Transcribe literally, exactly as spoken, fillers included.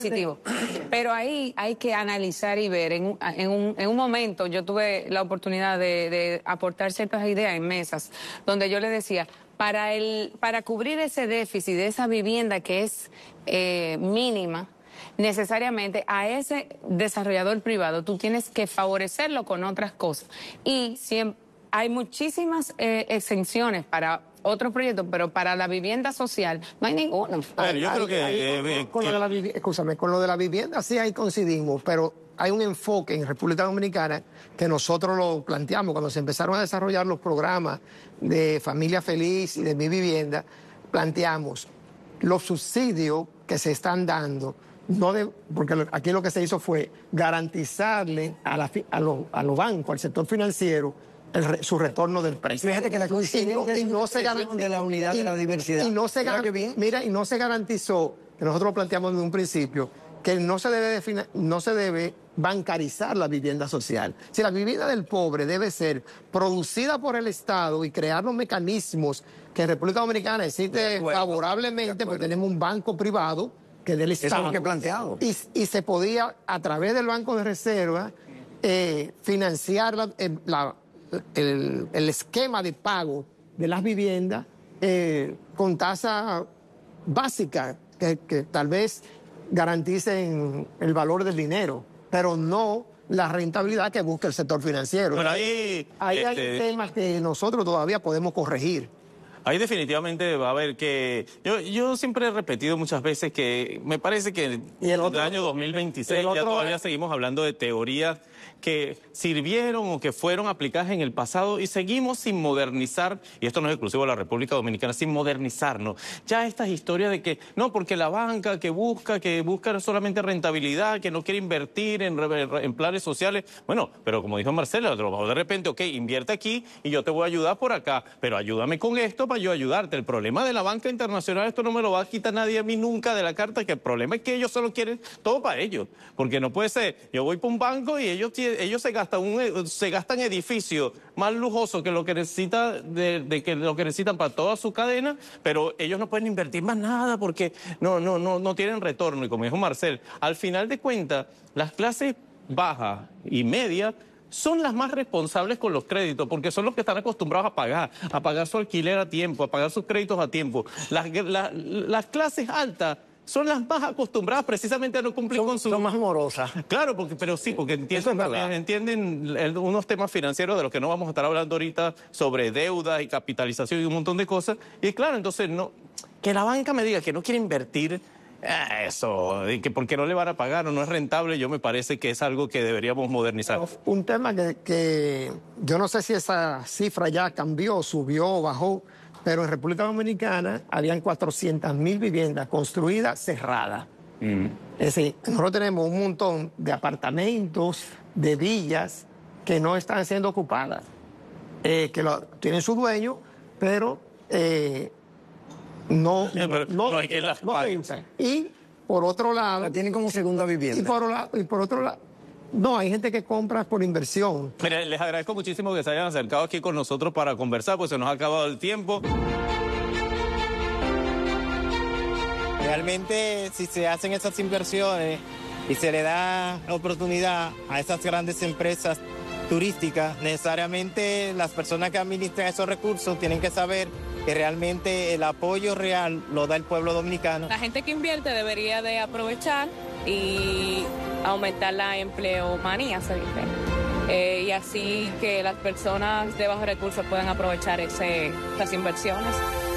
positivo. Pero ahí hay que analizar y ver. En, en, un, en un momento yo tuve la oportunidad de, de aportar ciertas ideas en mesas, donde yo le decía, para, el, para cubrir ese déficit de esa vivienda que es eh, mínima, necesariamente a ese desarrollador privado tú tienes que favorecerlo con otras cosas. Y siempre, hay muchísimas eh, exenciones para otros proyectos, pero para la vivienda social no hay ninguno. Bueno, yo creo que... Hay, eh, con, que... lo de la, escúchame, con lo de la vivienda sí ahí coincidimos, pero hay un enfoque en República Dominicana que nosotros lo planteamos cuando se empezaron a desarrollar los programas de Familia Feliz y de Mi Vivienda. Planteamos los subsidios que se están dando, no de, porque aquí lo que se hizo fue garantizarle a, la, a, los, a los bancos, al sector financiero, El, su retorno del precio. Fíjate que la coincidencia y no, y no se garantizó de la unidad y, de la diversidad. Y no se mira, y no se garantizó, que nosotros lo planteamos desde un principio, que no se debe defina, no se debe bancarizar la vivienda social. Si la vivienda del pobre debe ser producida por el Estado y crear los mecanismos que en República Dominicana existe favorablemente, porque tenemos un banco privado que es del Estado. Eso es lo que he planteado. Y, y se podía, a través del Banco de Reserva, eh, financiar la, eh, la El, el esquema de pago de las viviendas eh, con tasa básica que, que tal vez garanticen el valor del dinero, pero no la rentabilidad que busca el sector financiero. Bueno, ahí, ahí este... hay temas que nosotros todavía podemos corregir. Ahí definitivamente va a haber que... Yo, yo siempre he repetido muchas veces que me parece que en el, el año dos mil veintiséis ya todavía seguimos hablando de teorías que sirvieron o que fueron aplicadas en el pasado y seguimos sin modernizar, y esto no es exclusivo de la República Dominicana, sin modernizarnos. Ya estas historias de que, no, porque la banca que busca, que busca solamente rentabilidad, que no quiere invertir en, en planes sociales, bueno, pero como dijo Marcela, de repente, ok, invierte aquí y yo te voy a ayudar por acá, pero ayúdame con esto para yo ayudarte. El problema de la banca internacional, esto no me lo va a quitar nadie a mí nunca de la carta, que el problema es que ellos solo quieren todo para ellos, porque no puede ser, yo voy para un banco y ellos tienen ellos se gastan un se gastan edificios más lujosos que lo que necesita de, de que lo que necesitan para toda su cadena, pero ellos no pueden invertir más nada porque no no no no tienen retorno. Y como dijo Marcel, al final de cuentas las clases bajas y medias son las más responsables con los créditos, porque son los que están acostumbrados a pagar, a pagar su alquiler a tiempo, a pagar sus créditos a tiempo. Las, la, las clases altas son las más acostumbradas precisamente a no cumplir son, con su... Son más morosas. Claro, porque, pero sí, porque entienden, es entienden el, unos temas financieros de los que no vamos a estar hablando ahorita, sobre deuda y capitalización y un montón de cosas. Y claro, entonces, no que la banca me diga que no quiere invertir, eh, eso, y que porque no le van a pagar o no es rentable, yo me parece que es algo que deberíamos modernizar. Un tema que, que yo no sé si esa cifra ya cambió, subió o bajó, pero en República Dominicana habían cuatrocientas mil viviendas construidas cerradas. Mm. Es decir, nosotros tenemos un montón de apartamentos, de villas que no están siendo ocupadas, eh, que lo, tienen su dueño, pero eh, no, sí, pero no, no hay que las no piensan. Y por otro lado... La tienen como segunda vivienda. Y por, y por otro lado... No, hay gente que compra por inversión. Mira, les agradezco muchísimo que se hayan acercado aquí con nosotros para conversar, pues se nos ha acabado el tiempo. Realmente, si se hacen esas inversiones y se le da oportunidad a esas grandes empresas turísticas, necesariamente las personas que administran esos recursos tienen que saber que realmente el apoyo real lo da el pueblo dominicano. La gente que invierte debería de aprovechar y aumentar la empleomanía, se dice. Eh, y así que las personas de bajos recursos puedan aprovechar ese, esas inversiones.